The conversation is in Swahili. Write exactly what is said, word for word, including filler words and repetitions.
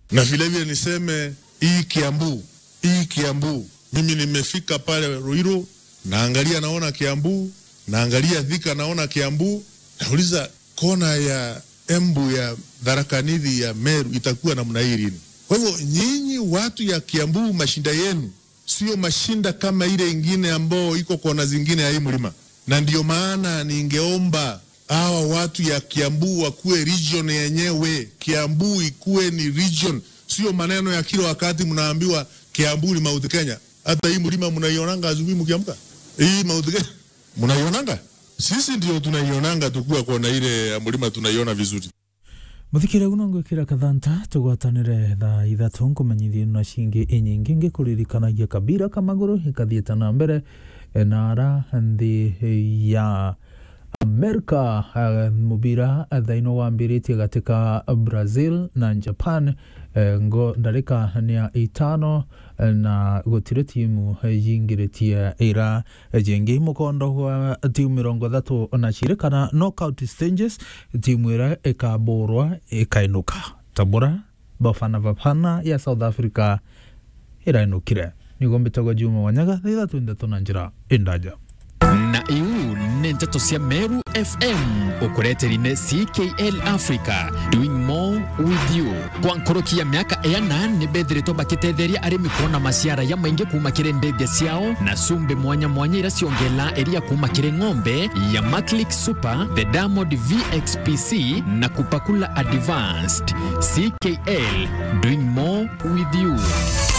Na vile vile niseme hii Kiambu, hii Kiambu, mimi nimefika pale Ruiru, naangalia naona Kiambu, naangalia Thika naona Kiambu, nauliza kona ya Embu ya Tharaka Nithi ya Meru itakuwa namna hii lini? Kwa hivyo nyinyi watu ya Kiambu, mashinda yenu sio mashinda kama ile ingine ambao iko kona zingine ya hii mlima. Na ndio maana ningeomba hawa watu ya Kiambu wakuwe region yenyewe. Kiambu ikuwe ni region, sio maneno ya kila wakati mnaambiwa Kiambu ni Mount Kenya. Hata hii mlima mnaionanga asubuhi mkiamka, hii Mount Kenya mnaionanga? Sisi ndio tunaionanga tukua kona ile mlima tunaiona vizuri. Muthikire unongo kira kathanta tugwatanire tha ithatu nkumenyithie na shingi inyingi ngikuririkanagia Kabira Kamaguru ikathieta na mbere nara nthi ya Amerika. Uh, mubira thaino wambiritie katika Brazil na Japan. Uh, ngo ndarika ni ya itano uh, na gutire timu yingiritie ira jengi mukondo wa timu mirongo thatu na shirikana knockout stages. Timu ira ikaborwa ikainuka Tabora Bafana Bafana ya South Africa irainukire. Nigombetagwa Juma Wanyaga thithatu ndatu na njira indaja na iu nentato cia Meru F M ukureterine C K L Africa, doing more with you. Kwa nkoroki ya miaka ena ni bedhirito bakitetheria arimi kuona masiara ya maingi kumakire ndege siao na sumbe mwanya mwanya ira siongela eria kumakire ngombe ya Maclick Super, the Diamond V X P C na Kupakula Advanced. C K L, doing more with you.